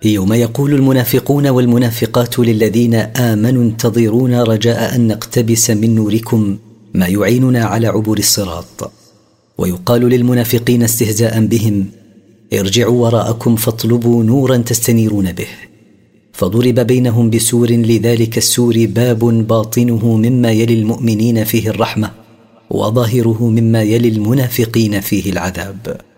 يوم يقول المنافقون والمنافقات للذين آمنوا انتظرونا رجاء أن نقتبس من نوركم ما يعيننا على عبور الصراط. ويقال للمنافقين استهزاء بهم: ارجعوا وراءكم فاطلبوا نورا تستنيرون به. فضرب بينهم بسور، لذلك السور باب باطنه مما يلي المؤمنين فيه الرحمة، وظاهره مما يلي المنافقين فيه العذاب.